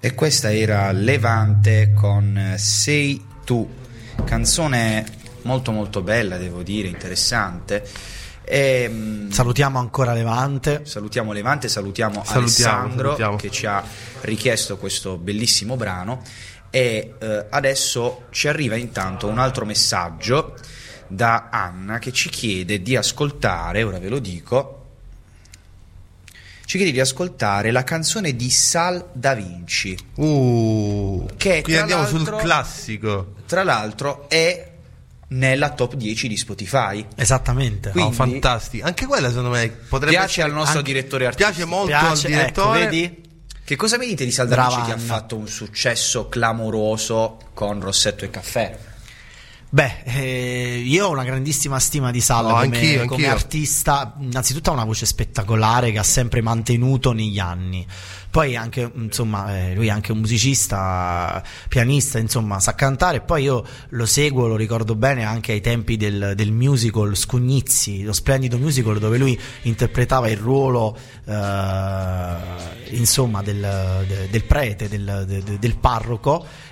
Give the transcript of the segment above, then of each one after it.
E questa era Levante con Sei tu, canzone molto molto bella, devo dire, interessante. E, salutiamo ancora Levante. Salutiamo Alessandro che ci ha richiesto questo bellissimo brano. E adesso ci arriva intanto un altro messaggio da Anna che ci chiede di ascoltare, ora ve lo dico, ci chiede di ascoltare la canzone di Sal Da Vinci, che qui andiamo sul classico, tra l'altro è nella top 10 di Spotify. Esattamente. Quindi, fantastico. Anche quella secondo me potrebbe piace al nostro direttore artistico. Piace molto al direttore. Ecco, vedi? Che cosa mi dite di Sal Da Vinci, che ha fatto un successo clamoroso con Rossetto e Caffè? Io ho una grandissima stima di Sal come artista. Innanzitutto ha una voce spettacolare che ha sempre mantenuto negli anni. Poi anche, insomma, lui è anche un musicista, pianista, insomma, sa cantare. Poi io lo seguo, lo ricordo bene anche ai tempi del musical Scugnizi, lo splendido musical dove lui interpretava il ruolo, insomma, del prete, del parroco.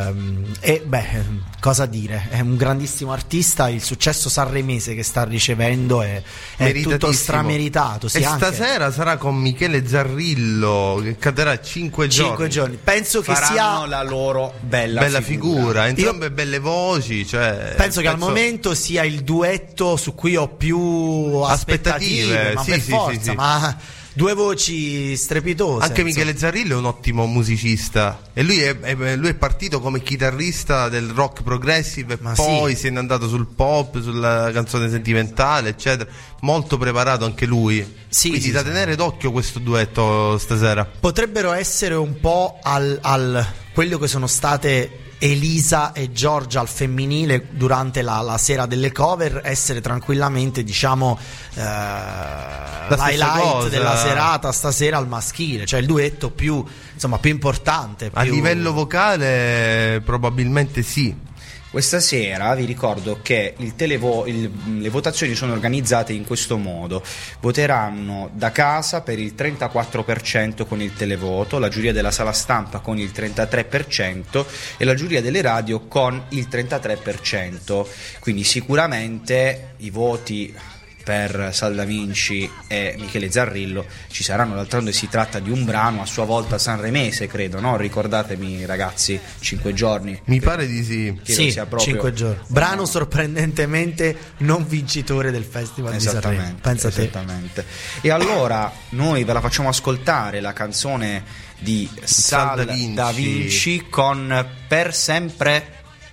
Cosa dire, è un grandissimo artista. Il successo sanremese che sta ricevendo è tutto strameritato. E stasera sarà con Michele Zarrillo che cadrà 5 giorni. Penso che sia la loro bella figura. Entrambe belle voci, penso che al momento sia il duetto su cui ho più aspettative, ma per forza. Ma due voci strepitose. Anche Michele Zarrillo è un ottimo musicista e lui è partito come chitarrista del rock progressive e poi se n'è andato sul pop, sulla canzone sentimentale, eccetera. Molto preparato anche lui. Quindi da tenere d'occhio questo duetto stasera. Potrebbero essere un po' al quello che sono state Elisa e Giorgia al femminile durante la sera delle cover, essere tranquillamente, diciamo, l'highlight della serata stasera al maschile, cioè il duetto più importante. A livello vocale probabilmente sì. Questa sera vi ricordo che le votazioni sono organizzate in questo modo: voteranno da casa per il 34% con il televoto, la giuria della sala stampa con il 33% e la giuria delle radio con il 33%. Quindi sicuramente i voti per Sal Da Vinci e Michele Zarrillo ci saranno. D'altronde si tratta di un brano a sua volta sanremese, credo, no? Ricordatemi, ragazzi, 5 giorni. Mi pare di sì. Sì, 5 giorni. Brano sorprendentemente non vincitore del Festival di Sanremo. Pensa esattamente. E allora noi ve la facciamo ascoltare, la canzone di Sal Da Vinci con Per sempre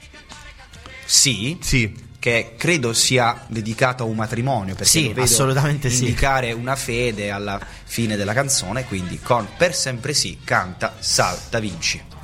sì. Che credo sia dedicato a un matrimonio, perché lo vedo assolutamente indicare una fede alla fine della canzone. Quindi con Per sempre sì canta Sal Da Vinci.